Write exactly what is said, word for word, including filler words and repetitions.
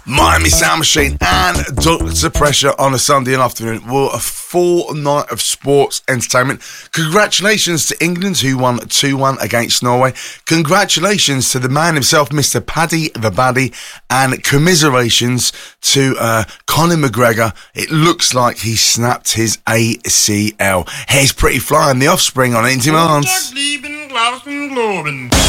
Miami Sound Machine and Doctor Pressure on a Sunday afternoon. Well, a full night of sports entertainment. Congratulations to England, who won two one against Norway. Congratulations to the man himself, Mister Paddy the Baddy. And commiserations to uh, Conor McGregor. It looks like he snapped his A C L. Here's Pretty Fly and The Offspring on eighty Demands.